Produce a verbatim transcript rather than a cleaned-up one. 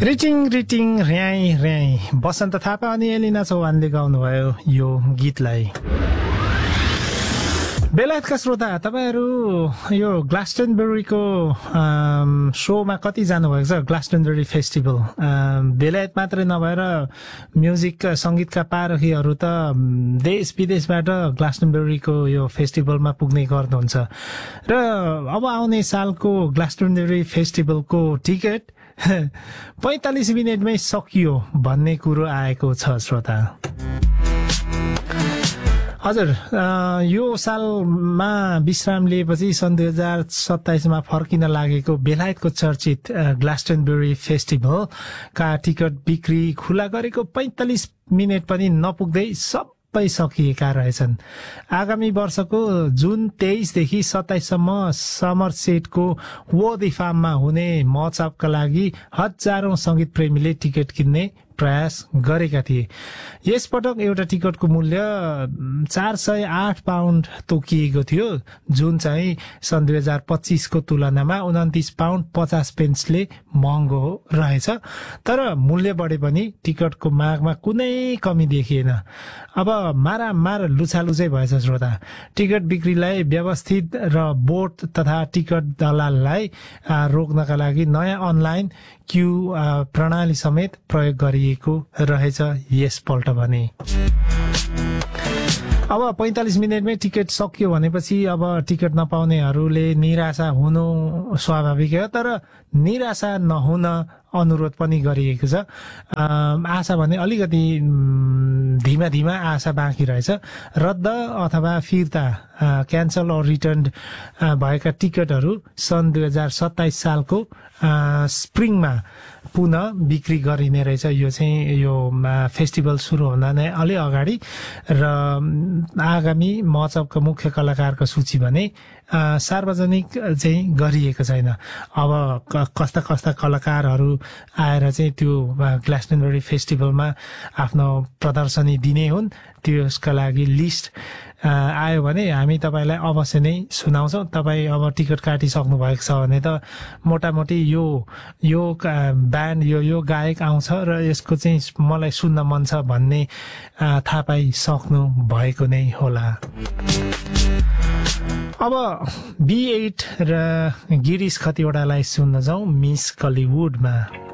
रिटिङ रिटिङ र्याई र्याई बसन्त थापा अनि एलिना चौहानले गाउनुभयो यो गीतलाई। बेलायतका श्रोता तपाईहरू यो ग्लास्टनबेरीको शोमा कति जानुभएको छ? ग्लास्टनबेरी फेस्टिभल बेलायत मात्रै नभएर म्युजिक सङ्गीतका पारखीहरू त देश विदेशबाट ग्लास्टनबेरीको यो फेस्टिभलमा पुग्ने गर्नुहुन्छ र अब आउने सालको ग्लास्टनबेरी फेस्टिभलको टिकट पैंतालीस मिनटमै सकियो भन्ने कुरो आएको छ श्रोता। हजुर, यो सालमा विश्राम लिएपछि सन् दुई हजार सत्ताइसमा फर्किन लागेको बेलायतको चर्चित ग्लास्टनबेरी फेस्टिभलका टिकट बिक्री खुला गरेको पैंतालीस मिनट पनि नपुग्दै सबै सकिएका रहेछन्। आगामी वर्षको जुन तेइसदेखि सत्ताइससम्म समरसेटको वोदी फार्ममा हुने महोत्सवका लागि हजारौं संगीत प्रेमीले टिकट किन्ने प्रयास गरेका थिए। यसपटक एउटा टिकटको मूल्य चार सय आठ पाउन्ड तोकिएको थियो, जुन चाहिँ सन् दुई हजार पच्चीसको तुलनामा उन्तिस पाउन्ड पचास पेन्सले महँगो रहेछ। तर मूल्य बढे पनि टिकटको मागमा कुनै कमी देखिएन। अब मारामार लुछालुछै भएछ श्रोता। टिकट बिक्रीलाई व्यवस्थित र बोर्ड तथा टिकट दलाललाई रोक्नका लागि नयाँ अनलाइन क्यू प्रणाली समेत प्रयोग गरिएको रहेछ यसपल्ट भने। अब पैंतालीस मिनटमै टिकट सकियो भनेपछि अब टिकट नपाउनेहरूले निराशा हुनु स्वाभाविक हो, तर निराशा नहुन अनुरोध पनि गरिएको छ। आशा भने अलिकति धीमा धीमा आशा बाँकी रहेछ। रद्द अथवा फिर्ता क्यान्सल अर रिटर्न भएका टिकटहरू सन् दुई हजार सत्ताइस सालको स्प्रिङमा पुनः बिक्री गरिने रहेछ। यो चाहिँ यो फेस्टिभल सुरु हुँदा नै अलि अगाडि र आगामी महोत्सवका मुख्य कलाकारको सूची भने सार्वजनिक चाहिँ गरिएको छैन। अब कस्ता कस्ता कलाकारहरू आएर चाहिँ त्यो ग्लास्टनबेरी फेस्टिभलमा आफ्नो प्रदर्शनी दिने हुन्, त्यसका लागि लिस्ट आयो भने हामी तपाईँलाई अवश्य नै सुनाउँछौँ। तपाईँ अब टिकट काटिसक्नु भएको छ भने त मोटामोटी यो यो ब्यान्ड यो यो गायक आउँछ र यसको चाहिँ मलाई सुन्न मन छ भन्ने थाहा पाइसक्नु भएको नै होला। अब बी एट र गिरीश खतिवडालाई सुन्न जाउँ मिस कलिवुडमा।